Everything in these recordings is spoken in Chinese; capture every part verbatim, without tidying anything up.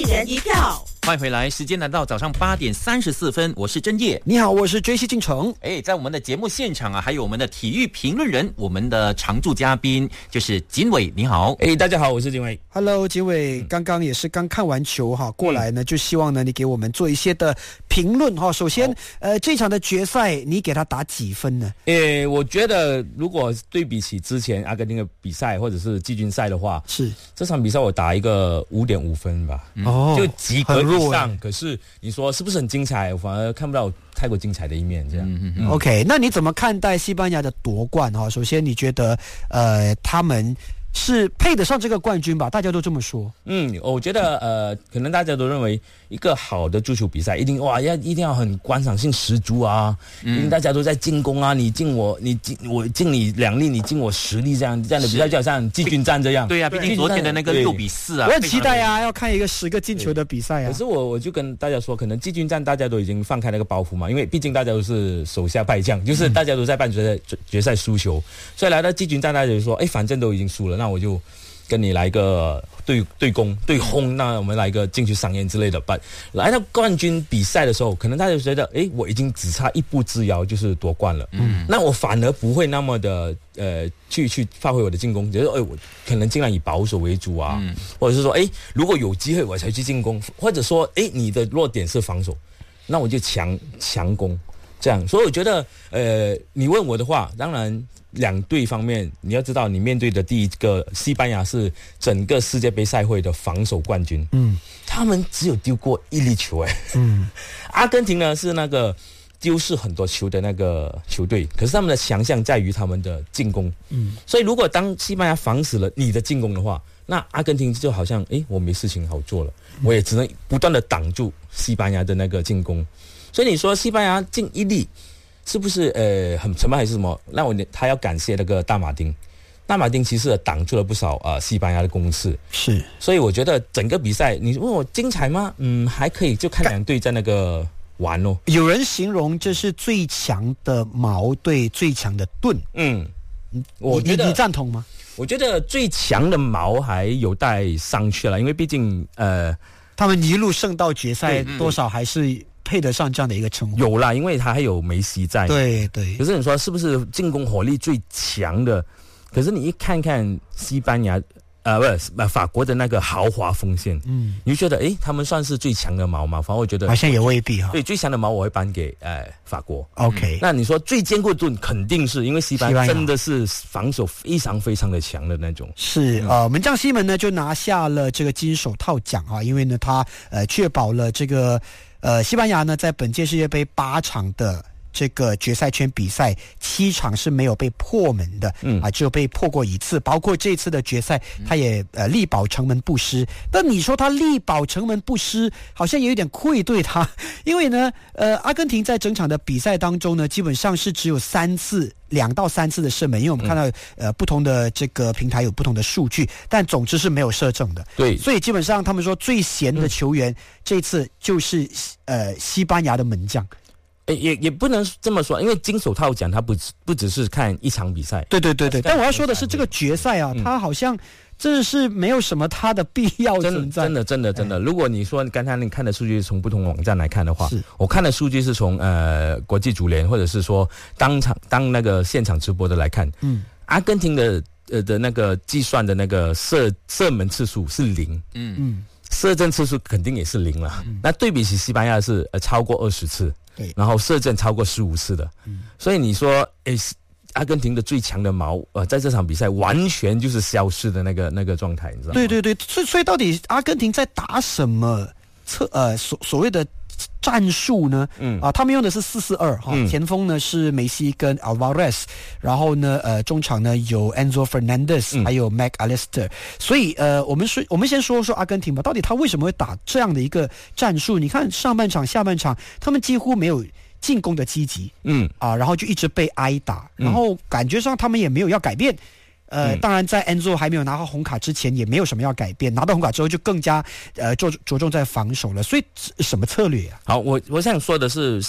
人一票。 欢迎回来，时间来到早上八点三十四分，我是真叶。 你好，我是J C进城。 哎，在我们的节目现场啊，还有我们的体育评论人，我们的常驻嘉宾就是锦伟，你好。 哎，大家好，我是锦伟。 Hello， 锦伟，刚刚也是刚看完球哈，过来呢，就希望呢你给我们做一些的评论哈。首先，呃，这场的决赛你给他打几分呢？ 诶，我觉得如果对比起之前阿根廷的比赛或者是季军赛的话， 是这场比赛我打一个五点五分吧， 哦， 就及格以上。可是你说是不是很精彩？我反而看不到太过精彩的一面，这样。 嗯嗯 OK， 那你怎么看待西班牙的夺冠哈？首先，你觉得呃他们是配得上这个冠军吧？大家都这么说。 嗯，我觉得呃，可能大家都认为一个好的足球比赛一定哇要一定要很观赏性十足啊，嗯、因为大家都在进攻啊，你进我，你进我进你两粒，你进我十粒，这样这样的比赛就好像季军战这样。 对呀、啊，毕竟昨天的那个六比四啊， 我很期待啊，要看一个十个进球的比赛啊。 可是我我就跟大家说，可能季军战大家都已经放开那个包袱嘛，因为毕竟大家都是手下败将，就是大家都在半决赛、嗯、决赛输球，所以来到季军战，大家就说，哎，反正都已经输了，那我就跟你来一个对对攻对轰，那我们来一个进去赏烟之类的。但来到冠军比赛的时候，可能大家就觉得，哎，我已经只差一步之遥就是夺冠了。嗯，那我反而不会那么的呃去去发挥我的进攻，觉得哎，我可能尽量以保守为主啊，嗯、或者是说，哎，如果有机会我才去进攻，或者说，哎，你的弱点是防守，那我就强强攻。这样，所以我觉得，呃，你问我的话，当然两队方面，你要知道，你面对的第一个西班牙是整个世界杯赛会的防守冠军，嗯，他们只有丢过一粒球，哎，嗯，阿根廷呢是那个丢失很多球的那个球队，可是他们的强项在于他们的进攻，嗯，所以如果当西班牙防死了你的进攻的话，那阿根廷就好像，哎，我没事情好做了，我也只能不断的挡住西班牙的那个进攻。所以你说西班牙进一粒，是不是呃很沉闷还是什么？那我他要感谢那个大马丁，大马丁其实挡住了不少啊、呃、西班牙的攻势。 是， 所以我觉得整个比赛，你问我精彩吗？嗯，还可以，就看两队在那个玩哦。 有人形容这是最强的矛对最强的盾。嗯，我觉得 你, 你赞同吗？ 我觉得最强的矛还有待商榷了，因为毕竟呃， 他们一路胜到决赛，多少还是配得上这样的一个称呼。 有啦，因为他还有梅西在。 对对。 可是你说是不是进攻火力最强的？可是你一看看西班牙，呃，不是法国的那个豪华锋线，嗯，你就觉得，诶，他们算是最强的矛吗？反正我觉得好像也未必哈。 对，最强的矛我会颁给呃法国。 OK， 嗯、那你说最坚固的盾肯定是因为西班牙真的是防守非常非常的强的那种。 是呃，我们将西门呢就拿下了这个金手套奖啊，因为呢他呃确保了这个。呃，西班牙呢，在本届世界杯八场的这个决赛圈比赛，七场是没有被破门的，嗯啊，只有被破过一次，包括这次的决赛，他也呃力保城门不失。但你说他力保城门不失，好像也有点愧对他，因为呢，呃，阿根廷在整场的比赛当中呢，基本上是只有三次。两到三次的射门，因为我们看到、嗯、呃不同的这个平台有不同的数据，但总之是没有射正的。 对， 所以基本上他们说最闲的球员、嗯、这次就是呃西班牙的门将。 也也不能这么说，因为金手套奖它不不只是看一场比赛。 对对对对，但我要说的是这个决赛啊，它、嗯、好像真的是没有什么它的必要存在。 真的真的真的，哎、如果你说刚才你看的数据从不同网站来看的话，我看的数据是从呃国际足联或者是说当场当那个现场直播的来看，嗯，阿根廷的呃的那个计算的那个射射门次数是零，嗯嗯，射正次数肯定也是零了。嗯、那对比起西班牙是呃超过二十次。对，然后射正超过十五次的，嗯，所以你说，诶，阿根廷的最强的矛，呃，在这场比赛完全就是消失的那个那个状态，你知道吗？ 对对对，所以所以到底阿根廷在打什么策呃所所谓的战术呢？嗯啊，他们用的是四四二哈，前锋呢是梅西跟 Alvarez， 然后呢呃中场呢有 Enzo Fernandez，、嗯、还有 Mac Allister， 所以呃我们说我们先说说阿根廷吧，到底他为什么会打这样的一个战术？你看上半场、下半场，他们几乎没有进攻的积极，嗯啊，然后就一直被挨打，然后感觉上他们也没有要改变。呃，嗯、当然，在 Enzo 还没有拿到红卡之前，也没有什么要改变。拿到红卡之后，就更加呃着着重在防守了。所以什么策略啊？ 好，我我想说的是，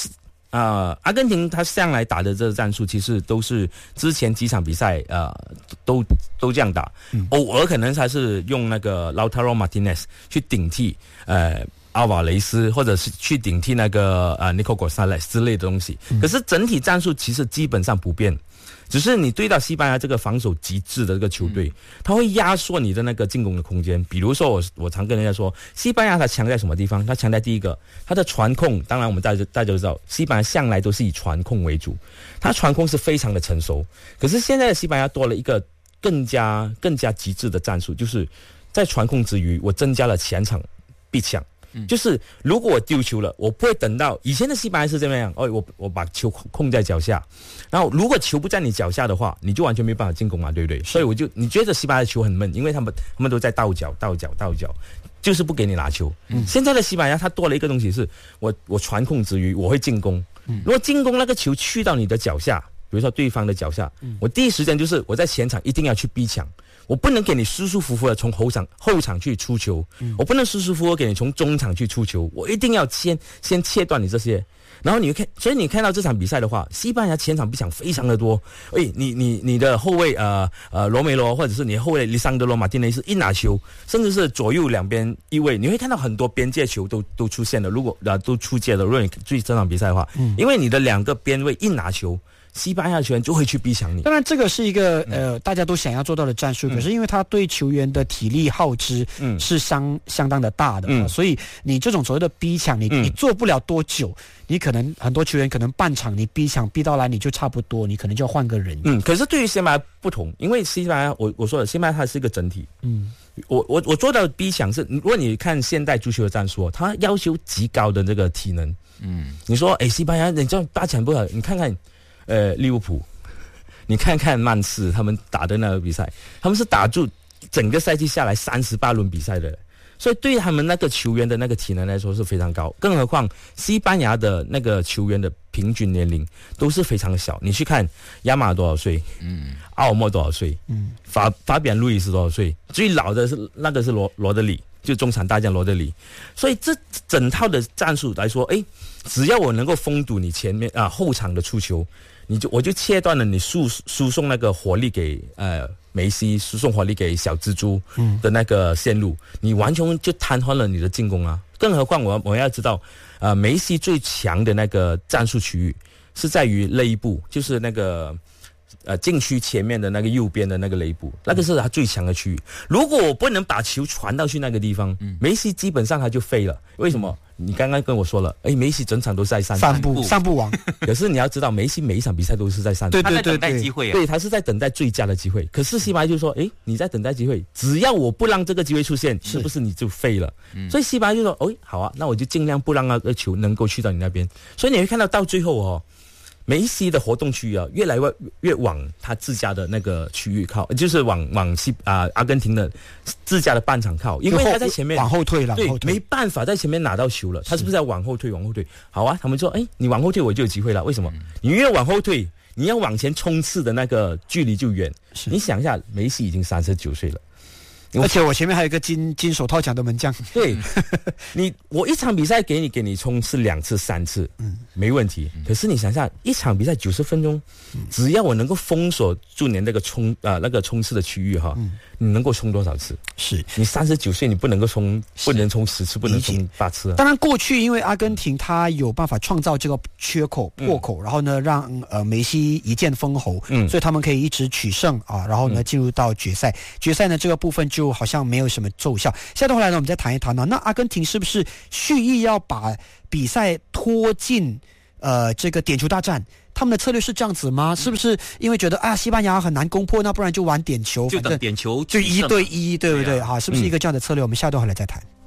呃，阿根廷他向来打的这个战术，其实都是之前几场比赛呃都都这样打，嗯、偶尔可能还是用那个 Lautaro Martinez 去顶替呃阿瓦雷斯，或者是去顶替那个呃 Nico Gonzalez 之类的东西。嗯、可是整体战术其实基本上不变。只是你对到西班牙这个防守极致的这个球队，他会压缩你的那个进攻的空间。比如说我我常跟人家说，西班牙它强在什么地方？它强在第一个，它的传控。当然我们大家大家都知道，西班牙向来都是以传控为主，它传控是非常的成熟。可是现在的西班牙多了一个更加更加极致的战术，就是在传控之余，我增加了前场逼抢。就是如果我丢球了，我不会等到以前的西班牙是这么样，哦，我我把球控在脚下，然后如果球不在你脚下的话，你就完全没办法进攻嘛，对不对？所以我就你觉得西班牙的球很闷，因为他们他们都在倒脚倒脚倒脚，就是不给你拿球。嗯、现在的西班牙它多了一个东西是，我我传控之余我会进攻，嗯、如果进攻那个球去到你的脚下，比如说对方的脚下，嗯、我第一时间就是我在前场一定要去逼抢。我不能给你舒舒服服的从后场后场去出球，嗯、我不能舒舒服服给你从中场去出球，我一定要先先切断你这些，然后你看，所以你看到这场比赛的话，西班牙前场逼抢非常的多，诶，你你你的后卫呃呃罗梅罗或者是你后卫里桑德罗马丁内斯一拿球，甚至是左右两边一位，你会看到很多边界球都都出现了，如果呃都出界了，如果你注意这场比赛的话，嗯、因为你的两个边位一拿球。西班牙球员就会去逼抢你。 当然，这个是一个呃大家都想要做到的战术，嗯、可是因为他对球员的体力耗资是相、嗯、相当的大的，嗯、所以你这种所谓的逼抢，你、嗯、你做不了多久，你可能很多球员可能半场你逼抢逼到来你就差不多，你可能就要换个人。 嗯，可是对于西班牙不同，因为西班牙我我说了，西班牙它是一个整体。嗯。我我我做到的逼抢是，如果你看现代足球的战术，它要求极高的这个体能。嗯。你说，哎，西班牙你这样八强不好，你看看。呃，利物浦，你看看曼市他们打的那个比赛，他们是打住整个赛季下来三十八轮比赛的，所以对他们那个球员的那个体能来说是非常高。更何况西班牙的那个球员的平均年龄都是非常小。你去看亚马多少岁？嗯，奥尔莫多少岁？嗯，法法比安路易斯多少岁？最老的是那个是罗罗德里，就中场大将罗德里。所以这整套的战术来说，诶，只要我能够封堵你前面啊后场的出球。你就我就切断了你输输送那个火力给呃梅西，输送火力给小蜘蛛的那个线路，嗯、你完全就瘫痪了你的进攻啊！更何况我我要知道，呃，梅西最强的那个战术区域是在于勒部，就是那个呃禁区前面的那个右边的那个勒部，那个是他最强的区域。如果我不能把球传到去那个地方，嗯、梅西基本上他就废了。为什么？你刚刚跟我说了，哎，梅西整场都是在散散步，散步王。 可是你要知道，梅西每一场比赛都是在散步， 对对对对，他在等待机会啊， 对，他是在等待最佳的机会。可是西班牙就说，哎，你在等待机会，只要我不让这个机会出现，是不是你就废了？嗯、所以西班牙就说，哦，好啊，那我就尽量不让那个球能够去到你那边。所以你会看到到最后哦。梅西的活动区域啊，越来越越往他自家的那个区域靠，就是往往西啊、呃、阿根廷的自家的半场靠，因为他在前面往后退了， 对，没办法在前面拿到球了，他是不是要往后退？往后退，好啊，他们说，哎，你往后退我就有机会了，为什么？嗯、你越往后退，你要往前冲刺的那个距离就远。你想一下，梅西已经三十九岁了。 而且我前面还有一个金金手套奖的门将， 对，你我一场比赛给你给你冲刺两次三次，嗯，没问题。可是你想想，一场比赛九十分钟，嗯、只要我能够封锁住你那个冲啊、呃、那个冲刺的区域哈，嗯、你能够冲多少次？ 是你三十九岁，你不能够冲，不能冲十次，不能冲八次、啊。 当然，过去因为阿根廷他有办法创造这个缺口破口，嗯、然后呢让呃梅西一剑封喉，嗯，所以他们可以一直取胜啊，然后呢进入到决赛。决赛呢这个部分就好像没有什么奏效。下段回来呢，我们再谈一谈呢，那阿根廷是不是蓄意要把比赛拖进呃这个点球大战？他们的策略是这样子吗？是不是因为觉得啊西班牙很难攻破，那不然就玩点球， 就等点球就一对一，对不对？哈、啊，是不是一个这样的策略？我们下段回来再谈。